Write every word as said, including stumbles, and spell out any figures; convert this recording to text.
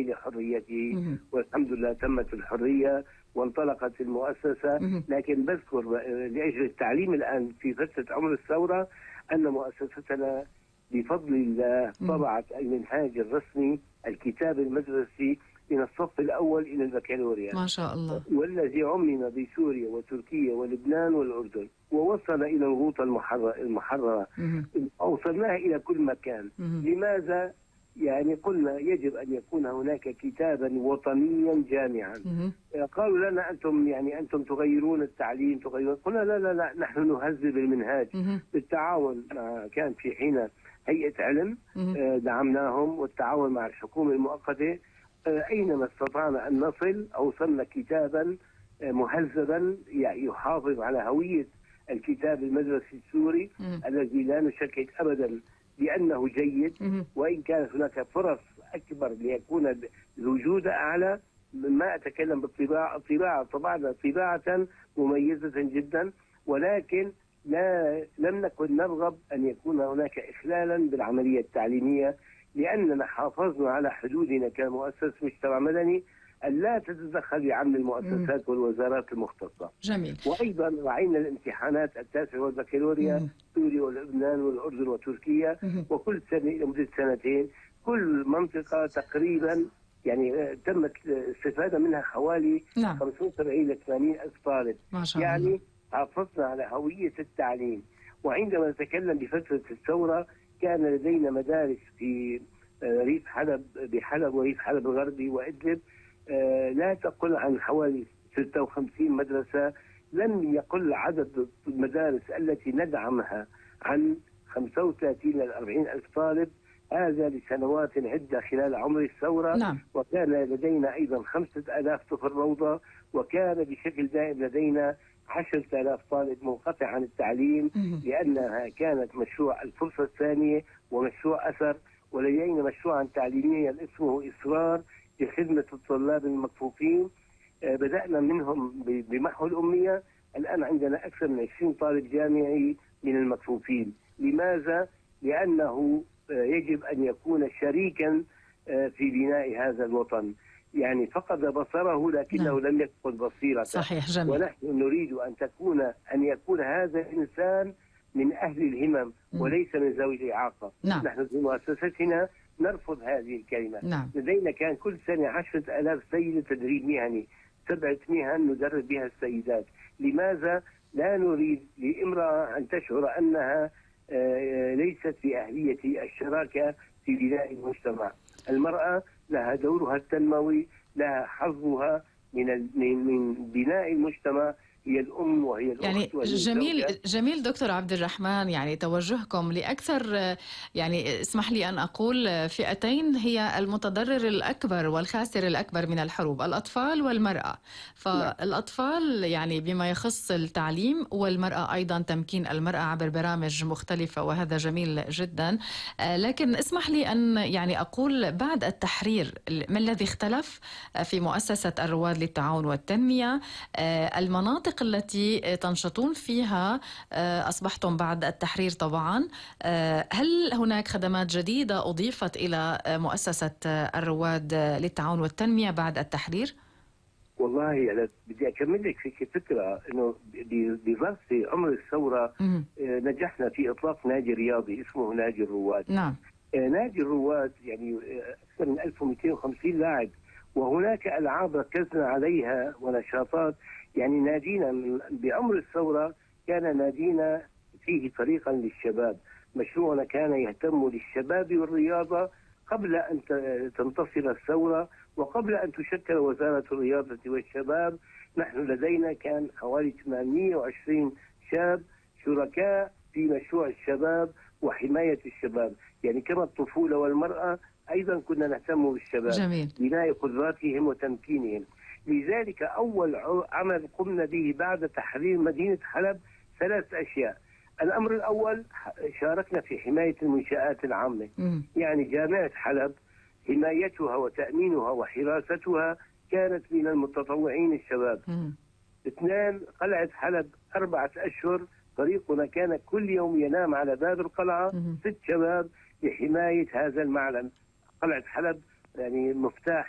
لنيل حريته، والحمد لله تمت الحرية وانطلقت المؤسسة. لكن بذكر لأجل التعليم الآن في فترة عمر الثورة أن مؤسستنا بفضل الله طبعت المنهاج الرسمي الكتاب المدرسي من الصف الأول إلى البكالوريا ما شاء الله، والذي عمم بسوريا وتركيا ولبنان والأردن، ووصل إلى الغوطة المحررة، أوصلناها إلى كل مكان. لماذا؟ يعني قلنا يجب أن يكون هناك كتابا وطنيا جامعا. قالوا لنا أنتم يعني أنتم تغيرون التعليم تغيرون، قلنا لا لا لا نحن نهذب المنهاج بالتعاون مع كان في حين هيئة علم دعمناهم، والتعاون مع الحكومة المؤقتة أينما استطعنا أن نصل أوصلنا كتابا مهذبا يحافظ على هوية الكتاب المدرسي السوري الذي لا نشكك أبدا بأنه جيد، وإن كانت هناك فرص أكبر ليكون الوجود أعلى. ما أتكلم بالطباعة، الطباعة طبعنا طباعة مميزة جدا، ولكن لا لم نكن نرغب أن يكون هناك إخلالا بالعملية التعليمية، لأننا حافظنا على حدودنا كمؤسسة مجتمع مدني أن لا تتدخل بعمل المؤسسات والوزارات المختصة. جميل. وأيضا رعينا الامتحانات التاسع والبكالوريا سوريا ولبنان والأردن وتركيا، وكل سنة لمدة سنتين كل منطقة تقريبا يعني تمت الاستفادة منها حوالي نعم. خمسة وسبعين إلى ثمانين ألف طالب. ما شاء يعني الله. حافظنا على هوية التعليم. وعندما نتكلم بفترة الثورة كان لدينا مدارس في ريف حلب بحلب وريف حلب الغربي وإدلب لا تقل عن حوالي ستة وخمسين مدرسة. لم يقل عدد المدارس التي ندعمها عن خمسة وثلاثين إلى أربعين ألف طالب، هذا لسنوات عدة خلال عمر الثورة. نعم. وكان لدينا أيضا خمسة آلاف طفل روضة، وكان بشكل دائم لدينا عشرة آلاف طالب منقطع عن التعليم، لأنها كانت مشروع الفرصة الثانية ومشروع أثر. ولدينا مشروعا تعليميا اسمه إصرار لخدمة الطلاب المكفوفين، بدأنا منهم بمحو الأمية، الآن عندنا أكثر من عشرين طالب جامعي من المكفوفين. لماذا؟ لأنه يجب أن يكون شريكا في بناء هذا الوطن. يعني فقد بصره لكنه نعم. لم يفقد بصيرته. صحيح. جميل. ونحن نريد أن تكون أن يكون هذا الإنسان من أهل الهمم وليس من ذوي الإعاقة. نعم. نحن في مؤسستنا نرفض هذه الكلمة. نعم. لدينا كان كل سنة عشرة آلاف سيدة تدريب مهني، سبعة مهن ندرب بها السيدات. لماذا؟ لا نريد لامرأة أن تشعر أنها ليست في أهلية الشراكة في بناء المجتمع. المرأة لها دورها التنموي، لها حظها من من بناء المجتمع، هي الأم وهي الأخت يعني وهي جميل الزوجة. جميل دكتور عبد الرحمن، يعني توجهكم لأكثر، يعني اسمح لي أن أقول فئتين هي المتضرر الأكبر والخاسر الأكبر من الحروب، الأطفال والمرأة. فالأطفال يعني بما يخص التعليم، والمرأة أيضا تمكين المرأة عبر برامج مختلفة، وهذا جميل جدا. لكن اسمح لي أن يعني أقول بعد التحرير ما الذي اختلف في مؤسسة الرواد للتعاون والتنمية؟ المناطق التي تنشطون فيها أصبحتم بعد التحرير طبعا، هل هناك خدمات جديدة أضيفت إلى مؤسسة الرواد للتعاون والتنمية بعد التحرير؟ والله أنا بدي أكمل لك في فكرة إنه بظرف عمر الثورة نجحنا في إطلاق نادي رياضي اسمه نادي الرواد. نعم. نادي الرواد يعني أكثر من ألف ومئتين وخمسين لاعب، وهناك ألعاب ركزنا عليها ونشاطات. يعني نادينا بعمر الثورة كان نادينا فيه فريقا للشباب، مشروعنا كان يهتم للشباب والرياضة قبل أن تنتصر الثورة وقبل أن تشكل وزارة الرياضة والشباب. نحن لدينا كان حوالي ثمانمئة وعشرين شاب شركاء في مشروع الشباب وحماية الشباب، يعني كما الطفولة والمرأة أيضا كنا نهتم بالشباب. جميل. بناء قدراتهم وتمكينهم. لذلك أول عمل قمنا به بعد تحرير مدينة حلب ثلاث أشياء. الأمر الأول شاركنا في حماية المنشآت العامة، م. يعني جامعة حلب حمايتها وتأمينها وحراستها كانت من المتطوعين الشباب. م. اثنان، قلعة حلب أربعة أشهر فريقنا كان كل يوم ينام على باب القلعة م. ست شباب لحماية هذا المعلم. قلعة حلب يعني مفتاح